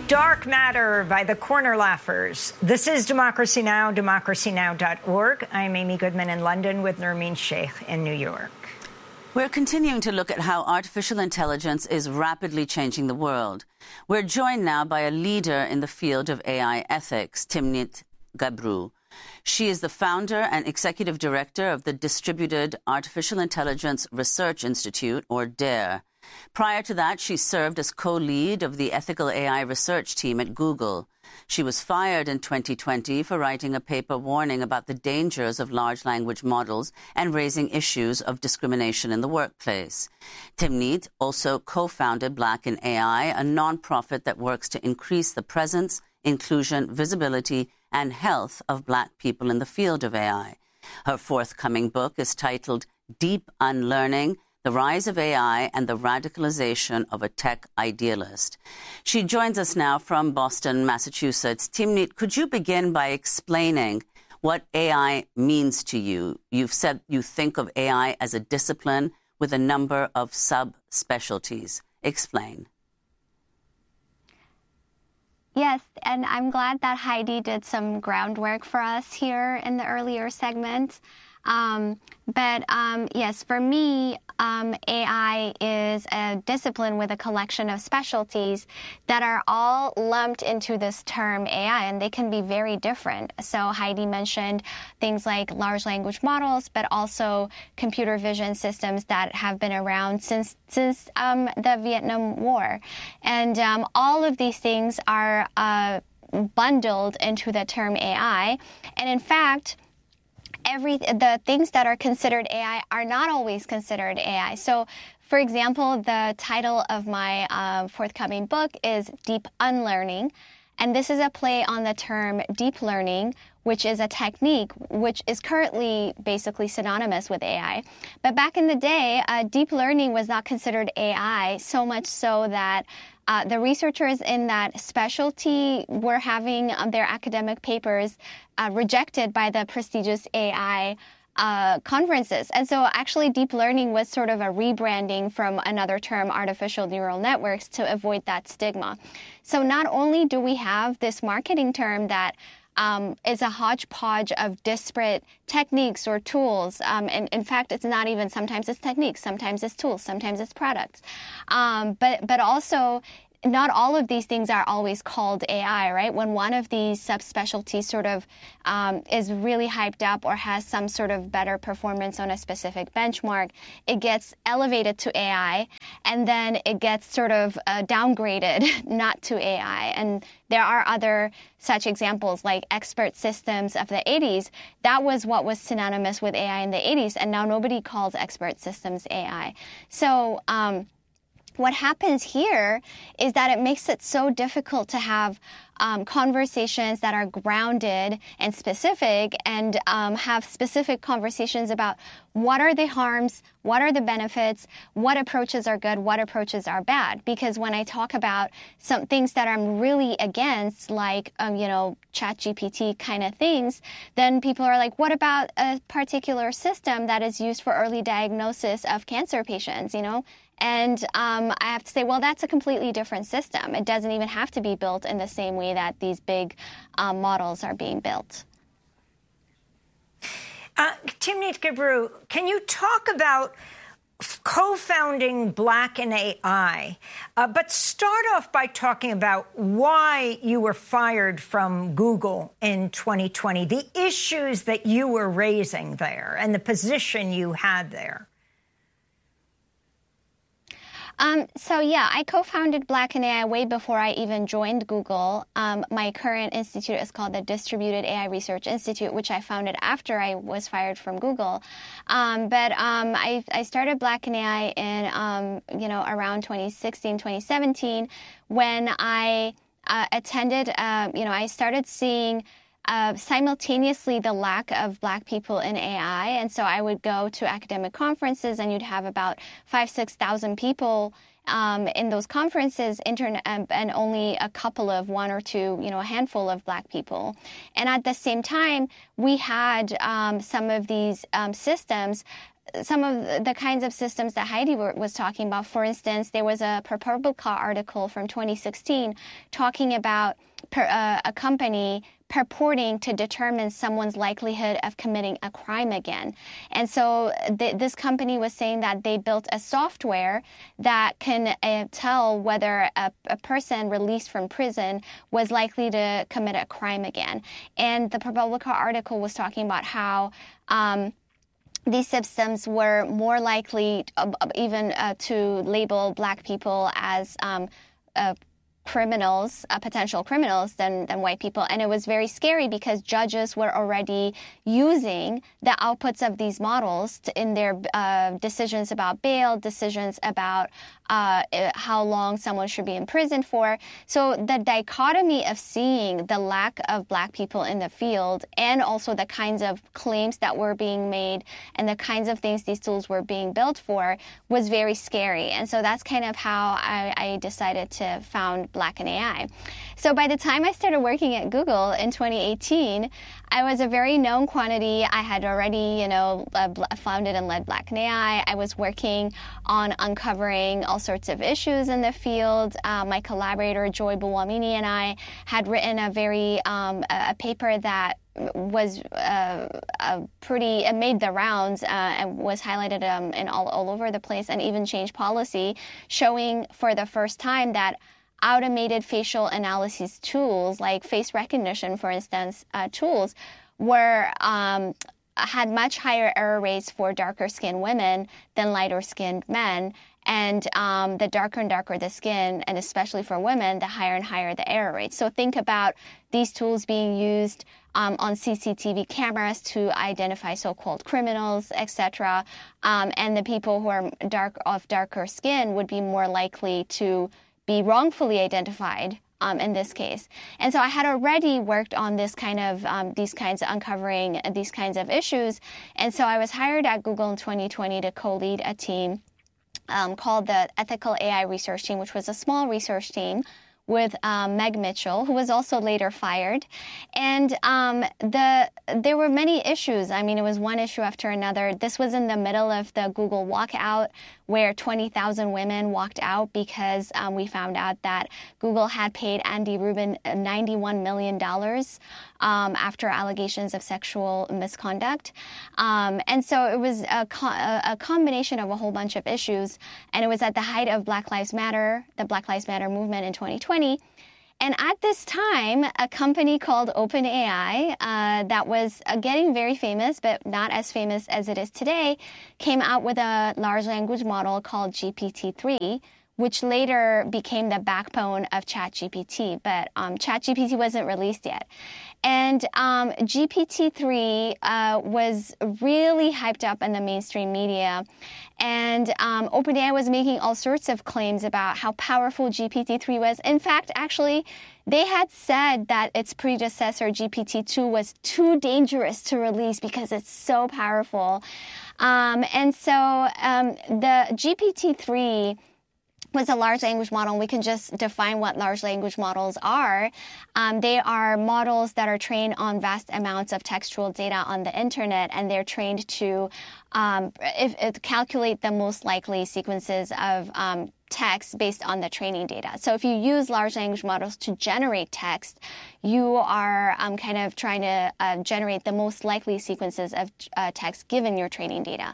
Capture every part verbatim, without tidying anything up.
Dark Matter by the Corner Laughers. This is Democracy Now!, democracy now dot org. I'm Amy Goodman in London with Nermeen Sheikh in New York. We're continuing to look at how artificial intelligence is rapidly changing the world. We're joined now by a leader in the field of A I ethics, Timnit Gebru. She is the founder and executive director of the Distributed Artificial Intelligence Research Institute, or DARE. Prior to that, she served as co-lead of the ethical A I research team at Google. She was fired in twenty twenty for writing a paper warning about the dangers of large language models and raising issues of discrimination in the workplace. Timnit also co-founded Black in A I, a nonprofit that works to increase the presence, inclusion, visibility, and health of Black people in the field of A I. Her forthcoming book is titled Deep Unlearning: The Rise of A I and the Radicalization of a Tech Idealist. She joins us now from Boston, Massachusetts. Timnit, could you begin by explaining what A I means to you? You've said you think of A I as a discipline with a number of subspecialties. Explain. Yes, and I'm glad that Heidi did some groundwork for us here in the earlier segment. Um, but um, yes, for me, um, A I is a discipline with a collection of specialties that are all lumped into this term A I, and they can be very different. So Heidi mentioned things like large language models, but also computer vision systems that have been around since since um, the Vietnam War. And um, all of these things are uh, bundled into the term A I. And in fact, Every the things that are considered A I are not always considered A I. So, for example, the title of my uh, forthcoming book is Deep Unlearning, and this is a play on the term deep learning, which is a technique which is currently basically synonymous with A I. But back in the day, uh, deep learning was not considered A I, so much so that Uh, the researchers in that specialty were having um, their academic papers uh, rejected by the prestigious A I uh, conferences. And so actually deep learning was sort of a rebranding from another term, artificial neural networks, to avoid that stigma. So not only do we have this marketing term that Um, is a hodgepodge of disparate techniques or tools. Um, and in fact, it's not even, sometimes it's techniques, sometimes it's tools, sometimes it's products. Um, but, but also, not all of these things are always called A I, right? When one of these subspecialties sort of um, is really hyped up or has some sort of better performance on a specific benchmark, it gets elevated to A I, and then it gets sort of uh, downgraded not to A I. And there are other such examples like expert systems of the eighties. That was what was synonymous with A I in the eighties, and now nobody calls expert systems A I. So, um, what happens here is that it makes it so difficult to have um, conversations that are grounded and specific, and um, have specific conversations about what are the harms, what are the benefits, what approaches are good, what approaches are bad. Because when I talk about some things that I'm really against, like, um, you know, ChatGPT kind of things, then people are like, what about a particular system that is used for early diagnosis of cancer patients, you know? And um, I have to say, well, that's a completely different system. It doesn't even have to be built in the same way that these big um, models are being built. Uh, Timnit Gebru, can you talk about co-founding Black in A I, uh, but start off by talking about why you were fired from Google in twenty twenty, the issues that you were raising there and the position you had there. Um, so, yeah, I co-founded Black in A I way before I even joined Google. Um, my current institute is called the Distributed A I Research Institute, which I founded after I was fired from Google. Um, but um, I, I started Black in A I in, um, you know, around twenty sixteen, twenty seventeen, when I uh, attended, uh, you know, I started seeing Uh, simultaneously the lack of Black people in A I. And so I would go to academic conferences, and you'd have about five, six thousand people um, in those conferences, intern- um, and only a couple of one or two, you know, a handful of Black people. And at the same time, we had um, some of these um, systems some of the kinds of systems that Heidi was talking about. For instance, there was a ProPublica article from twenty sixteen talking about per, uh, a company purporting to determine someone's likelihood of committing a crime again. And so th- this company was saying that they built a software that can uh, tell whether a, a person released from prison was likely to commit a crime again. And the ProPublica article was talking about how um, these systems were more likely uh, even uh, to label Black people as um, uh, criminals, uh, potential criminals than, than white people. And it was very scary because judges were already using the outputs of these models to, in their uh, decisions about bail, decisions about uh, how long someone should be in prison for. So the dichotomy of seeing the lack of Black people in the field and also the kinds of claims that were being made and the kinds of things these tools were being built for was very scary. And so that's kind of how I, I decided to found Black in A I. So by the time I started working at Google in twenty eighteen, I was a very known quantity. I had already, you know, uh, founded and led Black in A I. I was working on uncovering all sorts of issues in the field. Uh, my collaborator, Joy Buwamini, and I had written a very, um, a, a paper that was uh, a pretty, it made the rounds uh, and was highlighted um, in all, all over the place and even changed policy, showing for the first time that automated facial analysis tools, like face recognition, for instance, uh, tools, were um, had much higher error rates for darker-skinned women than lighter-skinned men. And um, the darker and darker the skin, and especially for women, the higher and higher the error rates. So think about these tools being used um, on C C T V cameras to identify so-called criminals, et cetera. Um, and the people who are dark of darker skin would be more likely to be wrongfully identified um, in this case. And so I had already worked on this kind of, um, these kinds of uncovering these kinds of issues. And so I was hired at Google in twenty twenty to co-lead a team um, called the Ethical A I Research Team, which was a small research team with um, Meg Mitchell, who was also later fired. And um, the there were many issues. I mean, it was one issue after another. This was in the middle of the Google walkout, where twenty thousand women walked out because um, we found out that Google had paid Andy Rubin ninety-one million dollars um, after allegations of sexual misconduct. Um, and so it was a, co- a combination of a whole bunch of issues. And it was at the height of Black Lives Matter, the Black Lives Matter movement in twenty twenty. And at this time, a company called OpenAI, uh, that was uh, getting very famous, but not as famous as it is today, came out with a large language model called G P T three, which later became the backbone of ChatGPT. But um, ChatGPT wasn't released yet. And um, G P T three uh, was really hyped up in the mainstream media. And um, OpenAI was making all sorts of claims about how powerful G P T three was. In fact, actually, they had said that its predecessor, G P T two, was too dangerous to release because it's so powerful. Um, and so um, the G P T three was a large language model. We can just define what large language models are. Um, they are models that are trained on vast amounts of textual data on the internet, and they're trained to um, if, if calculate the most likely sequences of um, text based on the training data. So if you use large language models to generate text, you are um, kind of trying to uh, generate the most likely sequences of uh, text given your training data.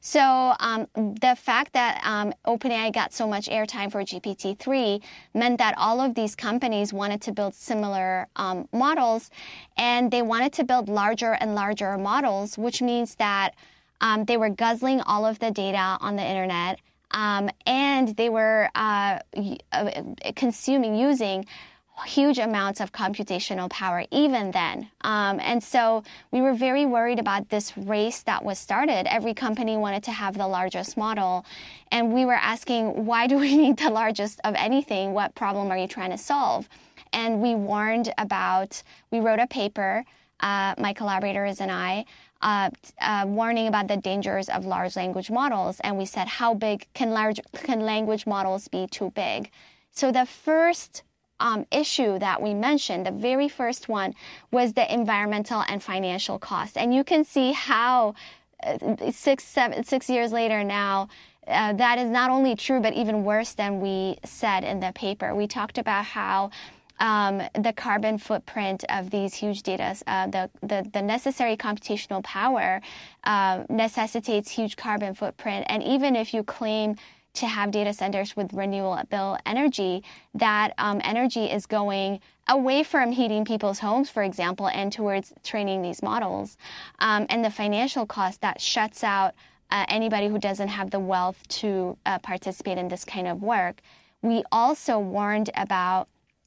So um, the fact that um, OpenAI got so much airtime for G P T three meant that all of these companies wanted to build similar um, models, and they wanted to build larger and larger models, which means that um, they were guzzling all of the data on the internet. Um, and they were uh, consuming, using huge amounts of computational power even then. Um, and so we were very worried about this race that was started. Every company wanted to have the largest model. And we were asking, why do we need the largest of anything? What problem are you trying to solve? And we warned about, we wrote a paper, uh, my collaborators and I, Uh, uh, warning about the dangers of large language models. And we said, how big can large can language models be too big? So the first um, issue that we mentioned, the very first one, was the environmental and financial cost. And you can see how six, seven, six years later now, uh, that is not only true, but even worse than we said in the paper. We talked about how Um, the carbon footprint of these huge data, uh, the, the, the necessary computational power uh, necessitates huge carbon footprint. And even if you claim to have data centers with renewable energy, that um, energy is going away from heating people's homes, for example, and towards training these models. Um, and the financial cost that shuts out uh, anybody who doesn't have the wealth to uh, participate in this kind of work. We also warned about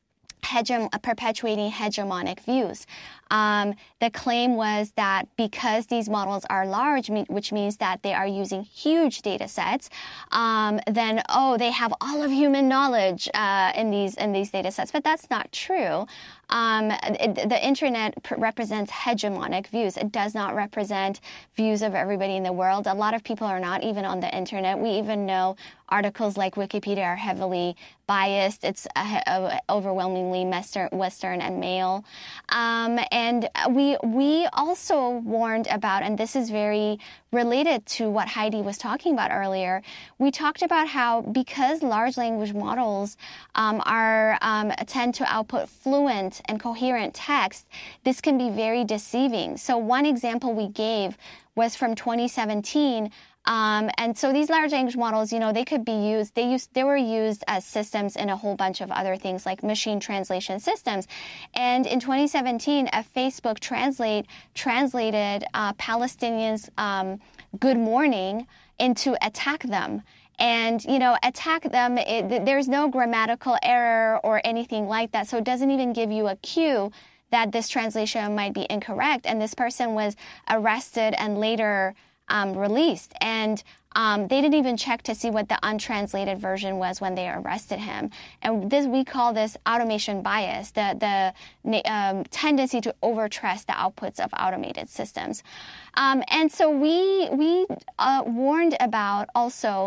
Hegem- perpetuating hegemonic views. Um, the claim was that because these models are large, me- which means that they are using huge data sets, um, then, oh, they have all of human knowledge uh, in these in these data sets. But that's not true. Um, it, the internet pr- represents hegemonic views. It does not represent views of everybody in the world. A lot of people are not even on the internet. We even know articles like Wikipedia are heavily biased. It's uh, uh, overwhelmingly Western, Western and male. Um, and we we also warned about, and this is very related to what Heidi was talking about earlier, we talked about how because large language models um, are um, tend to output fluent and coherent text, this can be very deceiving. So one example we gave was from twenty seventeen. Um, and so these large language models, you know, they could be used, they used, they were used as systems in a whole bunch of other things like machine translation systems. And in twenty seventeen, a Facebook translate translated uh, Palestinians' um, good morning into attack them. And, you know, attack them, it, there's no grammatical error or anything like that. So it doesn't even give you a cue that this translation might be incorrect. And this person was arrested and later Um, released, and um, they didn't even check to see what the untranslated version was when they arrested him. And this, we call this automation bias, the the um, tendency to overtrust the outputs of automated systems. Um, and so we we uh, warned about also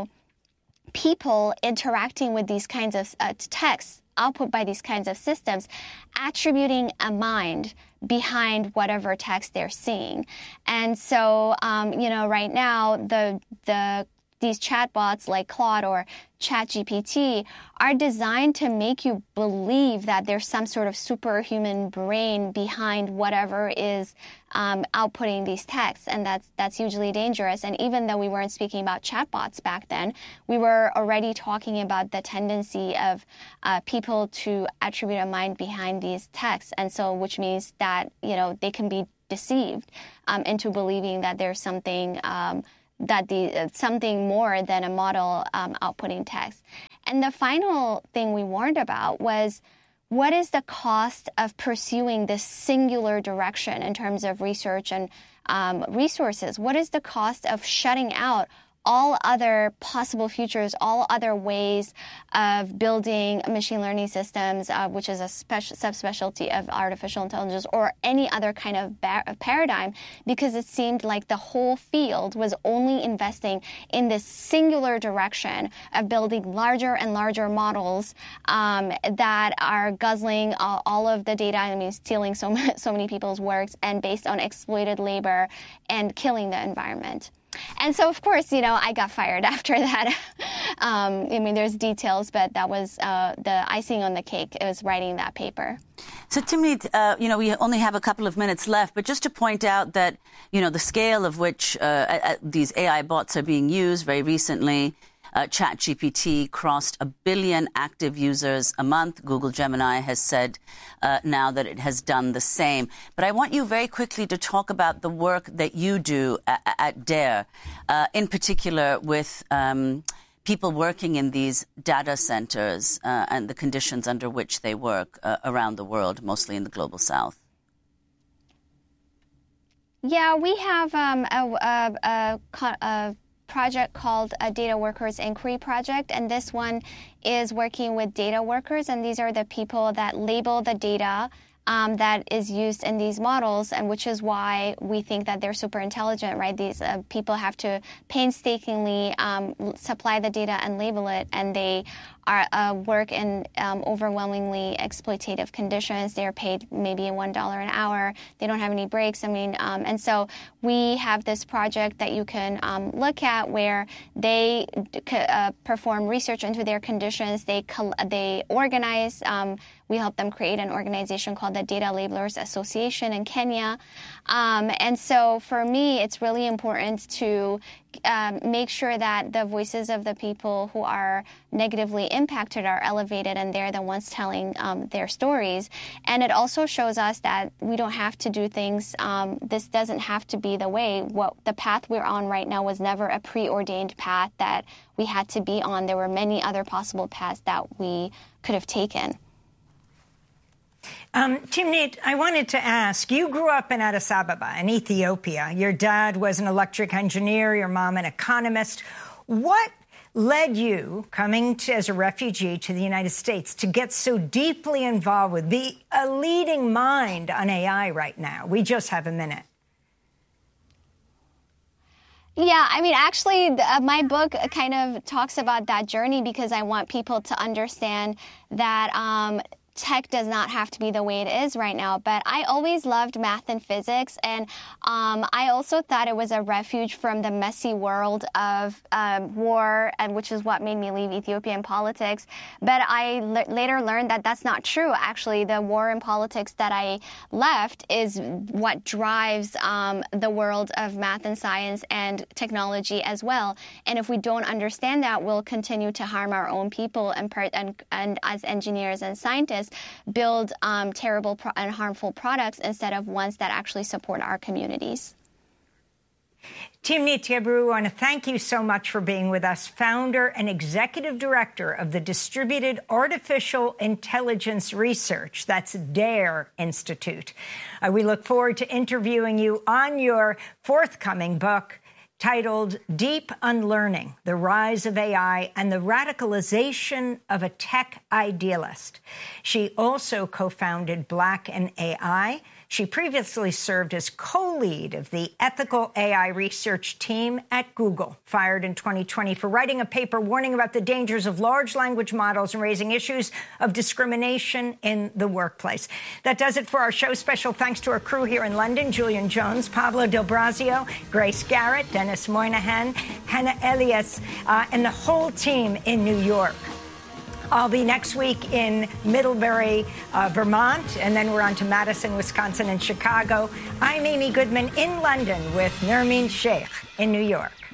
people interacting with these kinds of uh, texts output by these kinds of systems, attributing a mind behind whatever text they're seeing. And so, um, you know, right now, the the these chatbots like Claude or ChatGPT are designed to make you believe that there's some sort of superhuman brain behind whatever is um, outputting these texts, and that's that's hugely dangerous. And even though we weren't speaking about chatbots back then, we were already talking about the tendency of uh, people to attribute a mind behind these texts, and so which means that, you know, they can be deceived um, into believing that there's something um, that the uh, something more than a model um, outputting text. And the final thing we warned about was, what is the cost of pursuing this singular direction in terms of research and um, resources? What is the cost of shutting out all other possible futures, all other ways of building machine learning systems, uh, which is a special subspecialty of artificial intelligence, or any other kind of bar- paradigm, because it seemed like the whole field was only investing in this singular direction of building larger and larger models um, that are guzzling all, all of the data, I mean, stealing so, so many people's works, and based on exploited labor and killing the environment. And so, of course, you know, I got fired after that. um, I mean, there's details, but that was uh, the icing on the cake. It was writing that paper. So, Timnit, uh, you know, we only have a couple of minutes left, but just to point out that, you know, the scale of which uh, uh, these A I bots are being used very recently, Uh, ChatGPT crossed a billion active users a month. Google Gemini has said uh, now that it has done the same. But I want you very quickly to talk about the work that you do at, at DARE, uh, in particular with um, people working in these data centers uh, and the conditions under which they work uh, around the world, mostly in the global south. Yeah, we have um, a, a, a, a project called a Data Workers Inquiry Project, and this one is working with data workers, and these are the people that label the data um, that is used in these models, and which is why we think that they're super intelligent, right? These uh, people have to painstakingly um, supply the data and label it, and they are uh, work in um, overwhelmingly exploitative conditions. They're paid maybe one dollar an hour. They don't have any breaks. I mean, um, and so we have this project that you can um, look at where they uh, perform research into their conditions. They they organize. Um, we help them create an organization called the Data Labelers Association in Kenya. Um, and so for me, it's really important to um, make sure that the voices of the people who are negatively impacted are elevated, and they're the ones telling um, their stories. And it also shows us that we don't have to do things. Um, this doesn't have to be the way. What the path we're on right now was never a preordained path that we had to be on. There were many other possible paths that we could have taken. Um, Timnit, I wanted to ask, you grew up in Addis Ababa in Ethiopia. Your dad was an electric engineer, your mom an economist. What led you, coming to, as a refugee to the United States, to get so deeply involved with, be a leading mind on A I right now? We just have a minute. Yeah, I mean, actually, uh, my book kind of talks about that journey because I want people to understand that um, tech does not have to be the way it is right now. But I always loved math and physics, and um, I also thought it was a refuge from the messy world of um, war, and which is what made me leave Ethiopian politics. But I l- later learned that that's not true. Actually, the war and politics that I left is what drives um, the world of math and science and technology as well. And if we don't understand that, we'll continue to harm our own people and, per- and, and as engineers and scientists, build um, terrible pro- and harmful products instead of ones that actually support our communities. Timnit Gebru, I want to thank you so much for being with us, founder and executive director of the Distributed Artificial Intelligence Research, that's DARE Institute. Uh, we look forward to interviewing you on your forthcoming book, titled Deep Unlearning, The Rise of A I and the Radicalization of a Tech Idealist. She also co-founded Black in A I. She previously served as co-lead of the ethical A I research team at Google, fired in twenty twenty for writing a paper warning about the dangers of large language models and raising issues of discrimination in the workplace. That does it for our show. Special thanks to our crew here in London, Julian Jones, Pablo Del Brazio, Grace Garrett, Dennis Moynihan, Hannah Elias, uh, and the whole team in New York. I'll be next week in Middlebury, uh, Vermont, and then we're on to Madison, Wisconsin, and Chicago. I'm Amy Goodman in London with Nermeen Sheikh in New York.